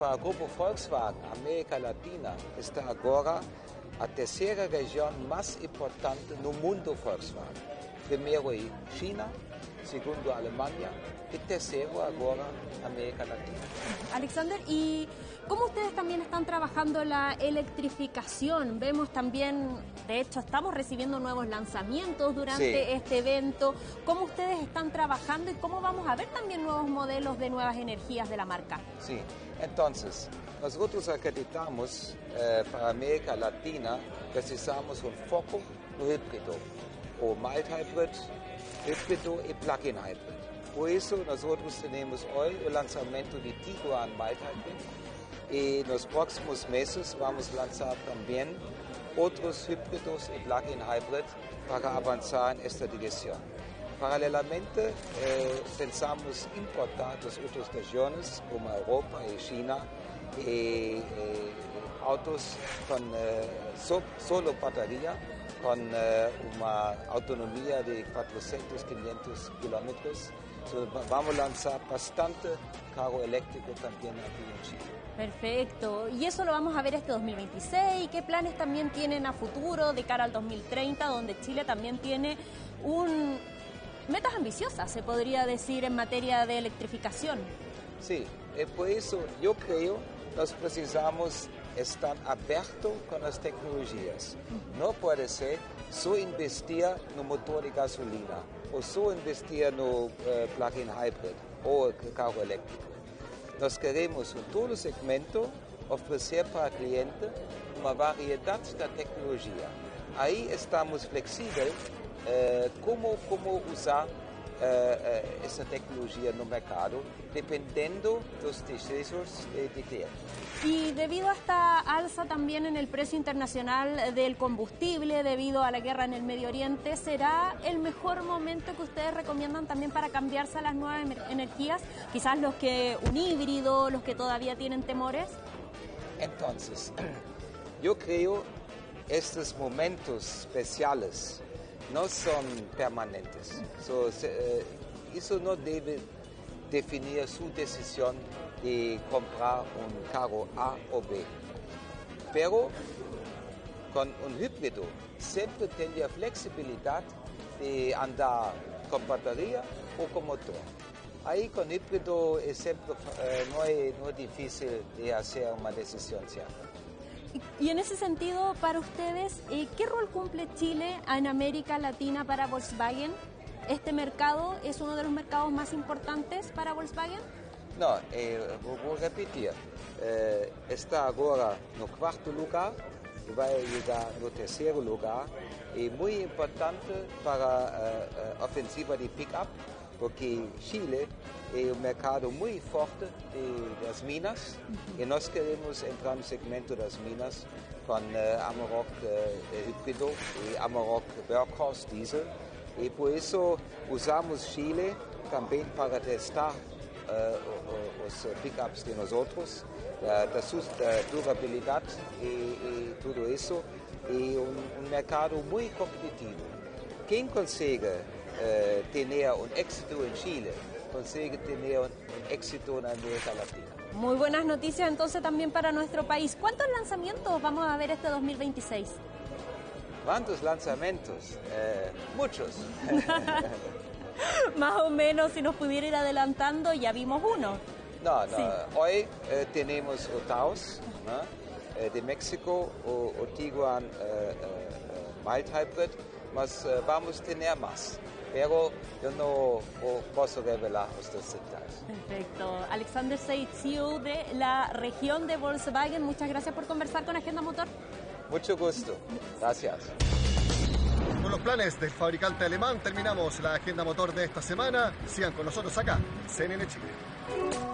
Para o Grupo Volkswagen, América Latina está agora a terceira região mais importante no mundo Volkswagen. Primeiro é China, segundo a Alemanha y tercero agora América Latina. Alexander, ¿y cómo ustedes también están trabajando la electrificación? Vemos también, de hecho, estamos recibiendo nuevos lanzamientos durante este evento. ¿Cómo ustedes están trabajando y cómo vamos a ver también nuevos modelos de nuevas energías de la marca? Sí, entonces, nosotros acreditamos para América Latina precisamos un foco no híbrido, o mild hybrid, híbrido y plug-in hybrid. Por eso nosotros tenemos hoy el lanzamiento de Tiguan Mild Hybrid y en los próximos meses vamos a lanzar también otros híbridos y plug-in hybrid para avanzar en esta dirección. Paralelamente pensamos importar de otras regiones como Europa y China autos con solo batería, con una autonomía de 400, 500 kilómetros. Vamos a lanzar bastante carro eléctrico también aquí en Chile. Perfecto. Y eso lo vamos a ver este 2026. ¿Qué planes también tienen a futuro de cara al 2030, donde Chile también tiene metas ambiciosas, se podría decir, en materia de electrificación? Sí, por eso yo creo que nos precisamos estar abiertos con las tecnologías. No puede ser solo investir en un motor de gasolina o solo investir en un plug-in hybrid o el carro eléctrico. Nos queremos en todo el segmento ofrecer para el cliente una variedad de tecnología. Ahí estamos flexibles cómo usar esa tecnología en el mercado, dependiendo de los deseos de cliente. Y debido a esta alza también en el precio internacional del combustible, debido a la guerra en el Medio Oriente, ¿será el mejor momento que ustedes recomiendan también para cambiarse a las nuevas energías? Quizás un híbrido, los que todavía tienen temores. Entonces, yo creo que estos momentos especiales no son permanentes. Eso no debe definir su decisión de comprar un carro A o B. Pero con un híbrido siempre tendría flexibilidad de andar con batería o con motor. Ahí con híbrido no es difícil de hacer una decisión cierta. Y en ese sentido, para ustedes, ¿qué rol cumple Chile en América Latina para Volkswagen? ¿Este mercado es uno de los mercados más importantes para Volkswagen? No, voy a repetir. Está ahora en el cuarto lugar y va a llegar en el tercer lugar. Es muy importante para la ofensiva de pick-up, porque Chile es un mercado muy fuerte de las minas y nos queremos entrar en el segmento de las minas con Amarok híbrido y Amarok Workhorse diesel. Y por eso usamos Chile también para testar los pickups de nosotros, su durabilidad y todo eso. Y un mercado muy competitivo. ¿Quién consigue tener un éxito en Chile? Consigue tener un éxito en América Latina. Muy buenas noticias entonces también para nuestro país. ¿Cuántos lanzamientos vamos a ver este 2026? ¿Cuántos lanzamientos? Muchos. Más o menos, si nos pudiera ir adelantando, ya vimos uno. No, Sí. Hoy tenemos Taos, ¿no? De México o Tiguan Mild Hybrid, mas vamos a tener más. Pero yo no puedo revelar estos detalles. Perfecto. Alexander Seid, CEO de la región de Volkswagen, muchas gracias por conversar con Agenda Motor. Mucho gusto. Gracias. Con los planes del fabricante alemán terminamos la Agenda Motor de esta semana. Sigan con nosotros acá, CNN Chile.